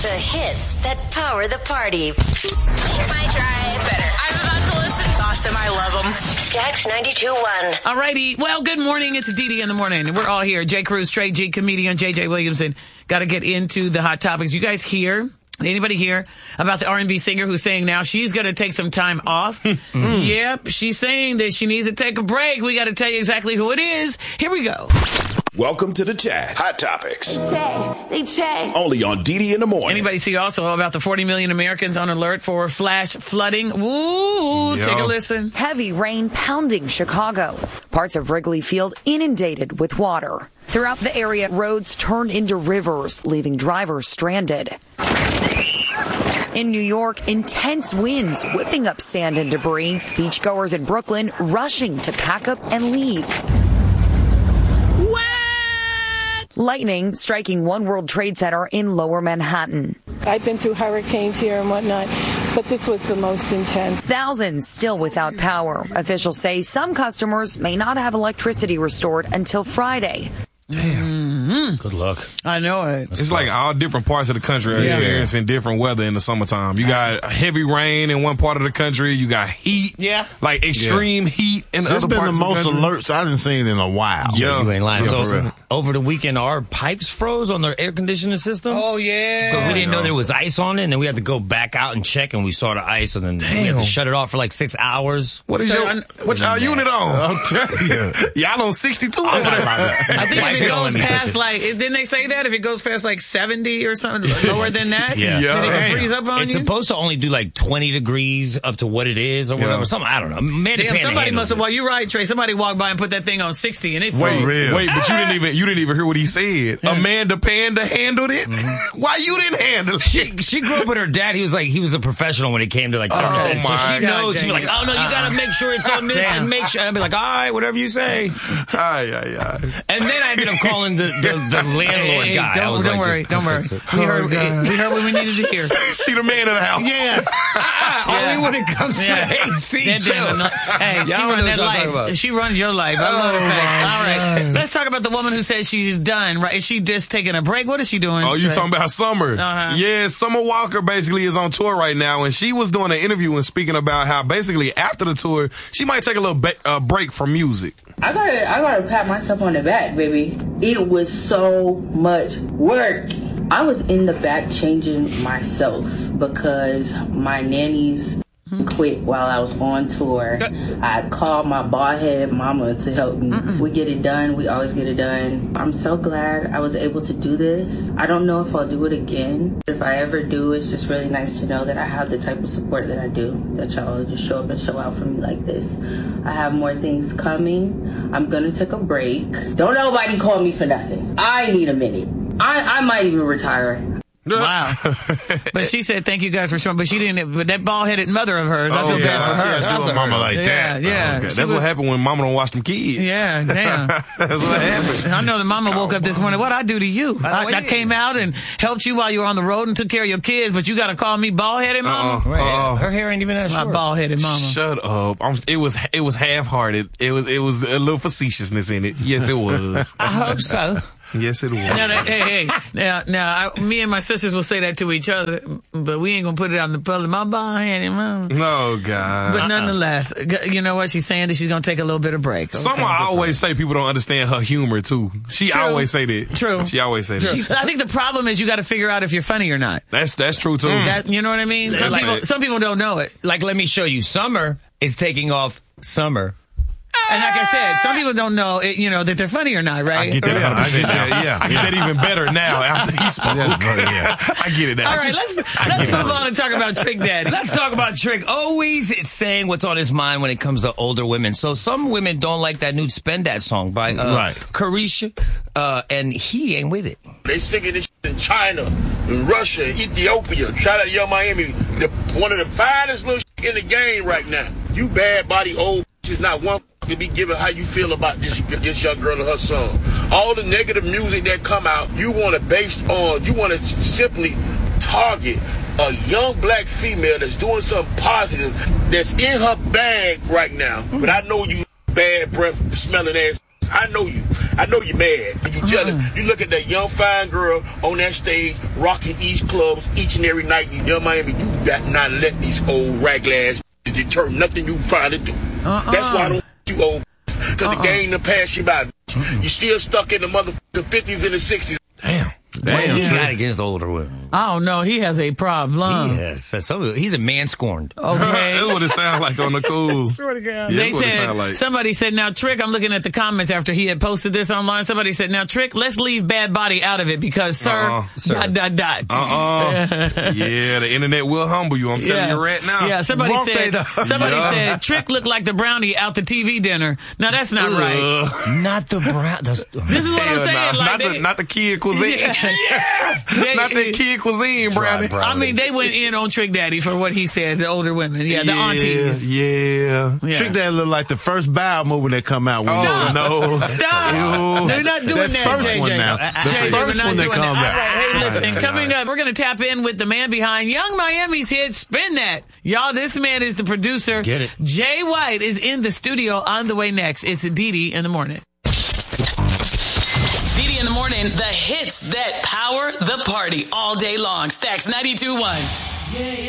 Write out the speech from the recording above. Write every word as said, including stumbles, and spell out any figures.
The hits that power the party. Make my drive better. I'm about to listen. Awesome. I love them. Stax ninety-two point one. All righty. Well, good morning. It's D D in the morning. We're all here. Jay Cruz, Trey G, comedian J J Williamson. Got to get into the hot topics. You guys hear? Anybody hear about the R and B singer who's saying now she's going to take some time off? mm. Yep. She's saying that she needs to take a break. We got to tell you exactly who it is. Here we go. Welcome to the chat. Hot topics. Check. They check. Only on D D in the morning. Anybody see also about the forty million Americans on alert for flash flooding? Ooh, Yo. Take a listen. Heavy rain pounding Chicago. Parts of Wrigley Field inundated with water. Throughout the area, roads turned into rivers, leaving drivers stranded. In New York, intense winds whipping up sand and debris. Beachgoers in Brooklyn rushing to pack up and leave. Lightning striking One World Trade Center in Lower Manhattan. I've been through hurricanes here and whatnot, but this was the most intense. Thousands still without power. Officials say some customers may not have electricity restored until Friday. Damn. Mm-hmm. Good luck. I know it. It's like all different parts of the country are yeah. experiencing different weather in the summertime. You got heavy rain in one part of the country. You got heat. Yeah. Like extreme yeah. heat in the other been parts the of the most alerts I've seen in a while. Yeah. You ain't lying. Yeah, so over the weekend, our pipes froze on the air conditioning system. Oh, yeah. So we didn't know there was ice on it, and then we had to go back out and check, and we saw the ice, and then Damn. we had to shut it off for like six hours. What is so, your, what's y'all unit on? I'll tell you. Y'all on sixty-two over there. I think if it goes past like, didn't they say that? If it goes past like seventy or something, lower than that? Yeah. yeah. Then it can freeze up on it's you? It's supposed to only do like twenty degrees up to what it is or whatever. Yeah. Something, I don't know. Man, Damn, somebody must have, well, you're right, Trey. Somebody walked by and put that thing on sixty and it Wait, froze. wait, but you didn't even, you didn't even hear what he said. Amanda Panda handled it? Mm-hmm. Why you didn't handle it? She, she grew up with her dad. He was like, he was a professional when it came to like, oh my so she knows. She'd be like, it. oh no, you gotta make sure it's on this Damn. and make sure. I'd be like, all right, whatever you say. Aye, aye, aye. And then I ended up calling the, the, the landlord hey, guy. Don't, I was don't like, worry, don't worry. We heard, oh, we heard what we needed to hear. She the man of the house. Yeah. yeah. Only when it comes yeah. to A C. Hey, she runs that life. She runs your life. I love the fact. All right. Let's talk about the woman who says she's done, right? Is she just taking a break? What is she doing? Oh, you Trey? talking about Summer. Uh-huh. Yeah, Summer Walker basically is on tour right now, and she was doing an interview and speaking about how basically after the tour, she might take a little ba- uh, break from music. I gotta, I gotta pat myself on the back, baby. It was so much work. I was in the back changing myself because my nannies quit while I was on tour. I called my bald-headed mama to help me. Mm-mm. We get it done. We always get it done. I'm so glad I was able to do this. I don't know if I'll do it again. If I ever do, it's just really nice to know that I have the type of support that I do, that y'all just show up and show out for me like this. I have more things coming. I'm gonna take a break. Don't nobody call me for nothing. I need a minute. I, I might even retire. Wow. But she said, thank you guys for showing, but she didn't, but that bald-headed mother of hers, I oh, feel yeah, bad for her. Yeah, do a mama like yeah, that. Yeah, oh, okay. That's was, what happened when mama don't watch them kids. Yeah, damn. That's what happened. I know the mama woke up this morning, what'd I do to you? I, I, I came out and helped you while you were on the road and took care of your kids, but you gotta call me bald-headed mama? Uh-uh. Right. Uh-uh. Her hair ain't even that short. My bald-headed mama. Shut up. I'm, it was it was half-hearted. It was, it was a little facetiousness in it. Yes, it was. I hope so. Yes, it was. Now, that, hey, hey, now, now, I, me and my sisters will say that to each other, but we ain't gonna put it out in the public. My bald-headed mama. No, God. But nonetheless, you know what? She's saying that she's gonna take a little bit of break. Okay? Someone always say people don't understand her humor too. She True. always say that. True. She always say True. that. I think the problem is you got to figure out if you're funny or not. That's that's true too. That, you know what I mean? Some That's people, right. some people don't know it. Like, let me show you. Summer is taking off summer. And like I said, some people don't know, it, you know, that they're funny or not, right? I get that. Yeah, I get that, yeah. I get that even better now after he spoke. Yeah. I get it now. All right, let's let's move on and talk about Trick Daddy. Let's talk about Trick. Always it's saying what's on his mind when it comes to older women. So some women don't like that new Spend That song by uh, right. Carisha, uh, and he ain't with it. They singing this in China, in Russia, Ethiopia. Shout out to Young Miami, the, one of the finest little in the game right now. You bad body old is not one to be given how you feel about this this young girl and her song. All the negative music that come out, you want to based on, you want to simply target a young black female that's doing something positive, that's in her bag right now. But I know you bad breath smelling ass I know you. I know you mad. You jealous. Uh-uh. You look at that young fine girl on that stage rocking these clubs each and every night in Young Miami. You got not let these old raglass deter nothing you trying to do. Uh-uh. That's why I don't you old. Because Uh-uh. the game done passed you by. You still stuck in the motherfucking fifties and the sixties. Damn. What Damn. he got against older women? I don't know. He has a problem. Yes, so he's a man scorned. Okay. That's what it sounds like on the cool. Swear to God. Yeah, They that's what it said, sound like. somebody said, now, Trick, I'm looking at the comments after he had posted this online. Somebody said, now, Trick, let's leave Bad Body out of it because, sir, Uh-uh. dot, dot, dot. Uh-uh. Yeah, the internet will humble you. I'm telling Yeah. you right now. Yeah, somebody Won't said, they, though? somebody Yeah. said, Trick looked like the brownie out the T V dinner. Now, that's not right. Ugh. Not the brown. This is what I'm Hell saying. nah. Like not, they, the, not the kid cuisine. Yeah. They- Not that kid cuisine, Brownie. I mean, they went in on Trick Daddy for what he said, the older women. Yeah, the aunties. Yeah. Yeah. Trick Daddy look like the first Bow movie that come out. When Oh, you- no. Stop. Ew. They're not doing That that, first J J. one now. Uh, The J J, first we're not one that doing come that. back. All right, hey, listen, All right. coming up, we're going to tap in with the man behind Young Miami's hit, Spin That. Y'all, this man is the producer. Get it. Jay White is in the studio on the way next. It's Didi in the morning. Didi in the morning, the hits that power the party all day long. Stacks ninety-two point one.